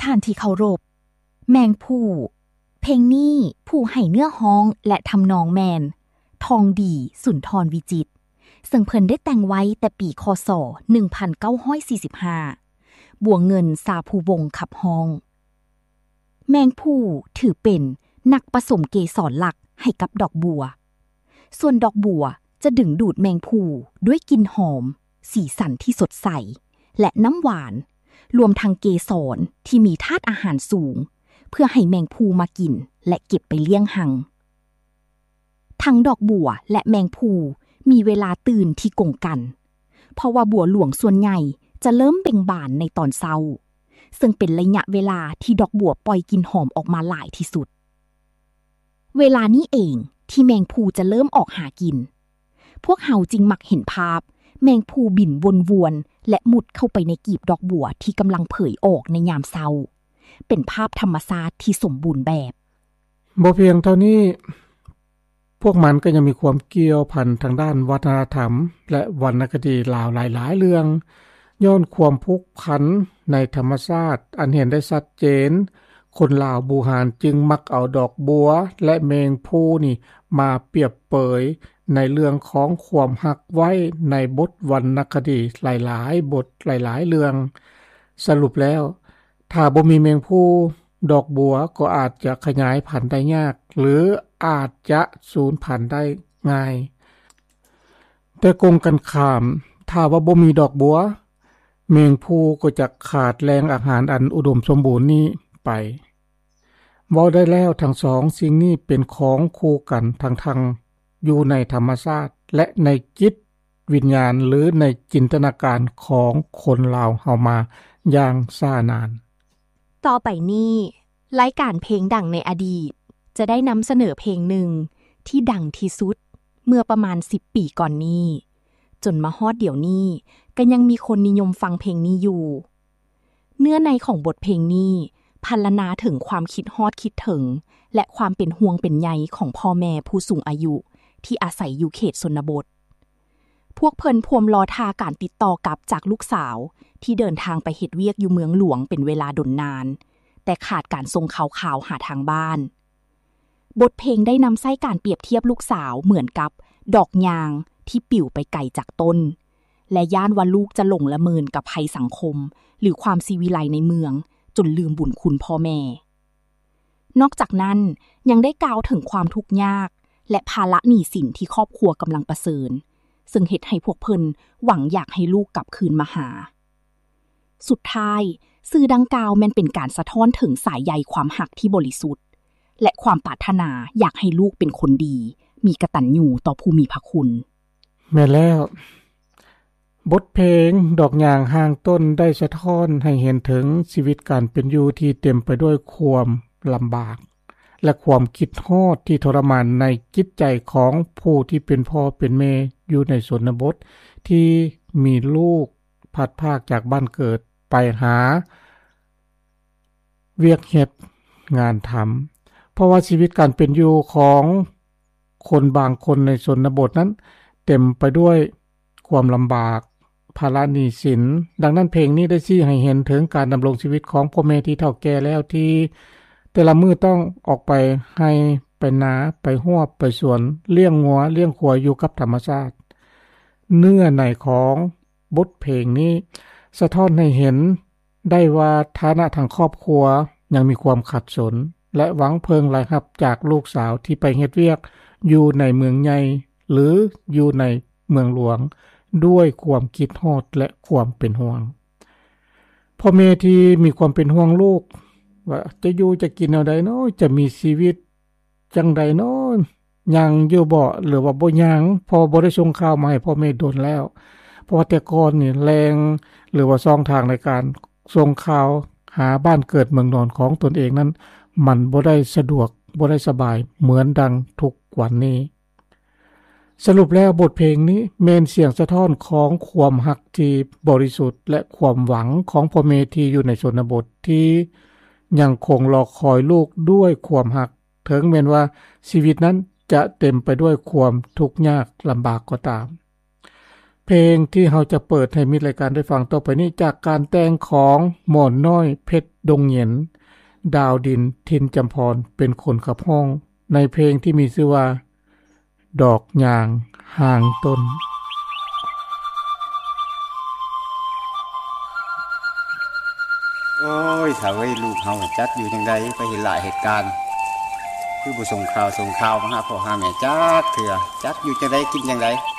ท่านที่เคารพแมงผู้เพลงนี้ผู้ให้เนื้อฮ้องและทำนองแมนทองดีสุนทรวิจิตรซึ่งเพิ่นได้แต่งไว้แต่ปีคศ1945บัวเงินสาภูวงศ์ขับฮ้องแมงผู้ถือเป็นนักผสมเกสรหลักให้กับดอกบัวส่วนดอกบัวจะดึงดูดแมงผู้ด้วยกลิ่นหอมสีสันที่สดใสและน้ำหวานรวมทั้งเกสรที่มีธาตุอาหารสูงเพื่อให้แมงผู้มากินและเก็บไปเลี้ยงหังทั้งดอกบัวและแมงผู้มีเวลาตื่นที่กงกันเพราะว่าบัวหลวงส่วนใหญ่จะเริ่มเบ่งบานในตอนเช้าซึ่งเป็นระยะเวลาที่ดอกบัวปล่อยกลิ่นหอมออกมาหลายที่สุดเวลานี้เองที่แมงผู้จะเริ่มออกหากินพวกเฮาจึงมักเห็นภาพแมงผู้บินวนๆและมุดเข้าไปในกีบดอกบัวที่กำลังเผยออกในยามเช้าเป็นภาพธรรมชาติที่สมบูรณ์แบบบ่เพียงเท่านี้พวกมันก็ยังมีความเกี่ยวพันทางด้านวัฒนธรรมและวรรณคดีลาวหลายๆเรื่องย้อนความผูกพันในธรรมชาติอันเห็นได้ชัดเจนคนลาวบูหานจึงมักเอาดอกบัวและแมงผู้นี่มาเปรียบเปยในเรื่องของความหักไว้ในบทวรรณคดีหลายๆบทหลายๆเรื่องสรุปแล้วถ้าบ่มีแมงผู้ดอกบัวก็อาจจะขยายพันธุ์ได้ยากหรืออาจจะสูญพันธุ์ได้ง่ายแต่กงกันข้ามถ้าว่าบ่มีดอกบัวแมงผู้ก็จะขาดแหล่งอาหารอันอุดมสมบูรณ์นี้ไปเว้าได้แล้วทั้งสองสิ่งนี้เป็นของคู่กันทั้งอยู่ในธรรมชาติและในจิตวิญญาณหรือในจินตนาการของคนลาวเฮามาอย่างช้านานต่อไปนี้รายการเพลงดังในอดีตจะได้นำเสนอเพลงหนึ่งที่ดังที่สุดเมื่อประมาณ10ปีก่อนนี้จนมาฮอดเดี๋ยวนี้ก็ยังมีคนนิยมฟังเพลงนี้อยู่เนื้อในของบทเพลงนี้พรรณนาถึงความคิดฮอดคิดถึงและความเป็นห่วงเป็นใยของพ่อแม่ผู้สูงอายุที่อาศัยอยู่เขตชนบทพวกเพิ่นพวมรอทาการติดต่อกลับจากลูกสาวที่เดินทางไปเฮ็ดเวียกอยู่เมืองหลวงเป็นเวลาดนนานแต่ขาดการส่งข่าวหาทางบ้านบทเพลงได้นำไส้การเปรียบเทียบลูกสาวเหมือนกับดอกยางที่ปิ่วไปไกลจากต้นและย่านว่าลูกจะหลงละเมินกับภัยสังคมหรือความศิวิไลในเมืองจนลืมบุญคุณพ่อแม่นอกจากนั้นยังได้กล่าวถึงความทุกข์ยากและภาระหนี้สินที่ครอบครัวกำลังประเสริญซึ่งเฮ็ดให้พวกเพิ่นหวังอยากให้ลูกกลับคืนมาหาสุดท้ายสื่อดังกล่าวแม่นเป็นการสะท้อนถึงสายใยความหักที่บริสุทธิ์และความปรารถนาอยากให้ลูกเป็นคนดีมีกตัญญูต่อผู้มีพระคุณแม่แล้วบทเพลงดอกยางห่างต้นได้สะท้อนให้เห็นถึงชีวิตการเป็นอยู่ที่เต็มไปด้วยความลำบากและความคิดฮอดที่ทรมานในจิตใจของผู้ที่เป็นพ่อเป็นแม่อยู่ในชนบทที่มีลูกพัดพรากจากบ้านเกิดไปหาเวียกเฮ็ดงานทำเพราะว่าชีวิตการเป็นอยู่ของคนบางคนในชนบทนั้นเต็มไปด้วยความลำบากภาระหนี้สินดังนั้นเพลงนี้ได้ชี้ให้เห็นถึงการดำรงชีวิตของพ่อแม่ที่เฒ่าแก่แล้วที่แต่ละมื้อต้องออกไปให้ไปนาไปฮวบไปสวนเลี้ยงงัวเลี้ยงควายอยู่กับธรรมชาติเนื้อในของบทเพลงนี้สะท้อนให้เห็นได้ว่าฐานะทางครอบครัวยังมีความขัดสนและหวังเพิงรายรับจากลูกสาวที่ไปเฮ็ดเวียกอยู่ในเมืองใหญ่หรืออยู่ในเมืองหลวงด้วยความคิดฮอดและความเป็นห่วงพ่อแม่ที่มีความเป็นห่วงลูกว่าจะอยู่จะกินเอาใดเนาะจะมีชีวิตจังใดเนาะยังอยู่บ่หรือว่าบ่ยังพอบ่ได้ส่งข่าวมาให้พ่อแม่โดนแล้วเพราะว่าแต่ก่อนนี่แรงหรือว่าช่องทางในการส่งข่าวหาบ้านเกิดเมืองนอนของตนเองนั้นมันบ่ได้สะดวกบ่ได้สบายเหมือนดังทุกวันนี้สรุปแล้วบทเพลงนี้แม่นเสียงสะท้อนของความรักที่บริสุทธิ์และความหวังของพ่อแม่ที่อยู่ในชนบทที่ยังคงรอคอยลูกด้วยความรักถึงแม้ว่าชีวิตนั้นจะเต็มไปด้วยความทุกข์ยากลำบากก็ตามเพลงที่เราจะเปิดให้มิตรรายการได้ฟังต่อไปนี้จากการแต่งของหม่อนน้อยเพชรดงเหย็นดาวดินทินจำพรเป็นคนขับห้องในเพลงที่มีชื่อว่าดอกยางห่างต้นโอ้ยถ้าเว้ยลูกเฮาจักอยู่จังไดไปเห็นหลายเหตุการณ์คือบ่ส่งข่าวมาหาพ่อหาแม่จักเถื่อจักอยู่จังไดกินจังได